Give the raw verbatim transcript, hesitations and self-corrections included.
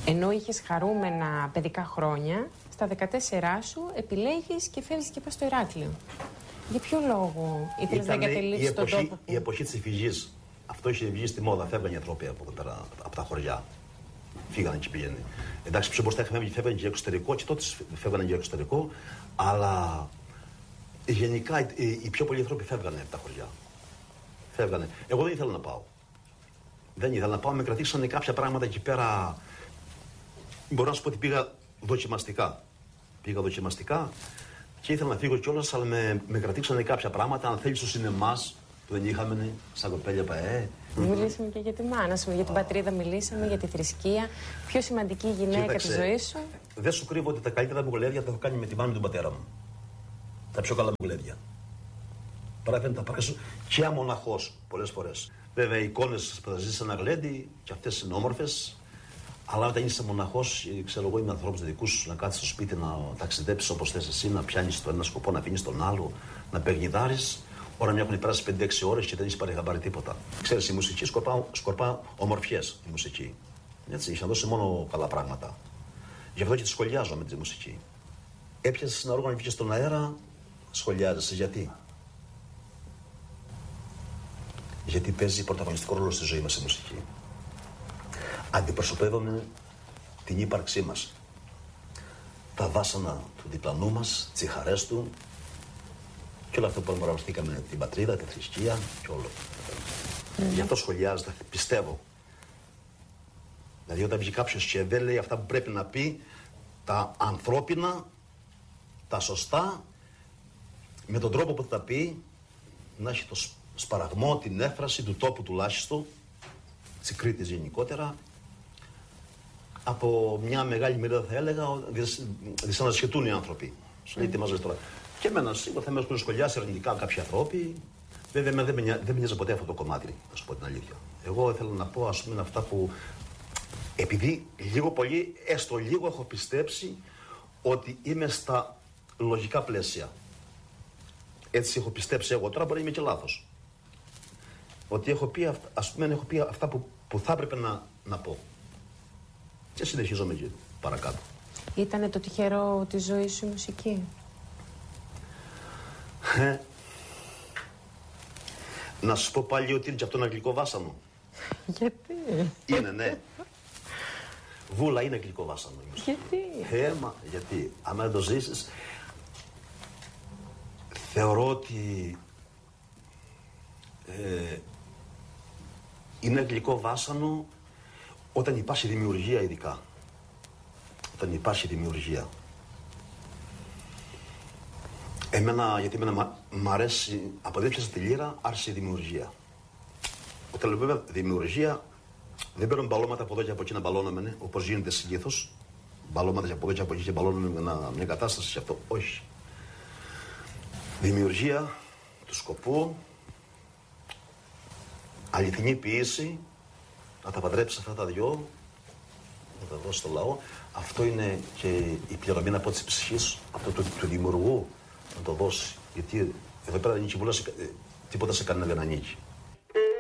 Ενώ είχες χαρούμενα παιδικά χρόνια, στα δεκατέσσερά σου επιλέγεις και φεύγεις και πας στο Ηράκλειο. Για ποιο λόγο ήθελες να εγκαταλείψεις τον τόπο που... Η εποχή της εφηγής. Αυτό είχε βγει στη μόδα. Φεύγανε οι άνθρωποι από εδώ πέρα, από τα χωριά. Φύγανε και πήγαινε. Εντάξει, πιο μπροστά φεύγανε και εξωτερικό, και τότε φεύγανε και εξωτερικό, αλλά γενικά οι, οι πιο πολλοί άνθρωποι φεύγανε από τα χωριά. Φεύγανε. Εγώ δεν ήθελα να πάω. Δεν ήθελα να πάω, με κρατήσανε κάποια πράγματα εκεί πέρα. Μπορώ να σου πω ότι πήγα δοκιμαστικά. Πήγα δοκιμαστικά και ήθελα να φύγω κιόλας, αλλά με, με κρατήσανε κάποια πράγματα. Αν θέλεις, στο σινεμάς που δεν είχαμε, σαν κοπέλια ΠαΕ. Μιλήσαμε και για τη μάνα σου, για την πατρίδα μιλήσαμε, για τη θρησκεία. Πιο σημαντική γυναίκα Κοίταξε, της ζωής σου. Δεν σου κρύβω ότι τα καλύτερα μου γολέδια τα έχω κάνει με τη μάνα του πατέρα μου. Τα πιο καλά μου γολέδια. Πρέπει να τα πράξω και αμοναχός πολλές φορές. Βέβαια, οι εικόνες που θα ζήσεις σε ένα γλέντι και αυτές είναι όμορφες. Αλλά όταν είσαι μοναχός, ξέρω εγώ, είμαι ανθρώπους δικούς σου, να κάτσεις στο σπίτι, να ταξιδέψεις όπως θες εσύ, να πιάνεις τον ένα σκοπό, να πίνεις τον άλλο, να παιγνιδάρεις. Ώρα μια έχουν περάσει πέντε έξι ώρες και δεν έχει πάρει χαμπάρι τίποτα. Ξέρεις, η μουσική σκορπά, σκορπά ομορφιές, η μουσική. Έτσι, είχε να δώσει μόνο καλά πράγματα. Γι' αυτό και τη σχολιάζω με τη μουσική. Έπιασες ένα όργανο και βγήκες στον αέρα, σχολιάζεσαι. Γιατί? Γιατί παίζει πρωταγωνιστικό ρόλο στη ζωή μας η μουσική. Αντιπροσωπεύουμε την ύπαρξή μας. Τα βάσανα του διπλανού μας, τις χαρές του και όλο αυτό που παραμορφωθήκαμε, την πατρίδα, τη θρησκεία και όλο. Mm. Γι' αυτό σχολιάζεται, πιστεύω. Δηλαδή όταν βγει κάποιος και δεν λέει αυτά που πρέπει να πει, τα ανθρώπινα, τα σωστά, με τον τρόπο που θα τα πει, να έχει το σπαραγμό, την έφραση του τόπου τουλάχιστον, της Κρήτης γενικότερα, από μια μεγάλη μερίδα θα έλεγα, δυσανασχετούν οι άνθρωποι. Σου λέει τι μας λες τώρα. Και εμένα σίγουρα θα με έχουν σχολιάσει αρνητικά κάποιοι άνθρωποι. Βέβαια δεν με, δεν με νοιάζει ποτέ αυτό το κομμάτι, να σου πω την αλήθεια. Εγώ ήθελα να πω, ας πούμε, αυτά που, επειδή λίγο πολύ, έστω λίγο έχω πιστέψει ότι είμαι στα λογικά πλαίσια. Έτσι έχω πιστέψει εγώ, τώρα μπορεί να είμαι και λάθος. Ότι έχω πει, ας πούμε, έχω πει αυτά που, που θα έπρεπε να, να πω. Και συνεχίζομαι και παρακάτω. Ήτανε το τυχερό της ζωής σου η μουσική? Ε, να σου πω πάλι ότι είναι και αυτό ένα γλυκό βάσανο. Γιατί? Είναι, ναι. Βούλα είναι γλυκό βάσανο. Γιατί? Ε, μα, γιατί. Αν δεν το ζήσεις, θεωρώ ότι ε, είναι γλυκό βάσανο όταν υπάρχει δημιουργία, ειδικά. Όταν υπάρχει δημιουργία. Εμένα, γιατί εμένα μ' αρέσει, από δεν πιάσα τη λύρα, άρχισε η δημιουργία. Όταν λέω δημιουργία, δεν παίρνω μπαλώματα από εδώ και από εκεί να μπαλώνομαι, όπως γίνεται συνήθως. Μπαλώματα και από εδώ και από εκεί και μπαλώνομαι με μια κατάσταση και αυτό. Όχι. Δημιουργία του σκοπού, αληθινή ποίηση, να τα παντρέψεις αυτά τα δυο, να τα δώσεις στο λαό. Αυτό είναι και η πληρωμή από της ψυχής, αυτό του, του δημιουργού, να το δώσει. Γιατί εδώ πέρα δεν ανήκει τίποτα σε κανένα, δεν ανήκει.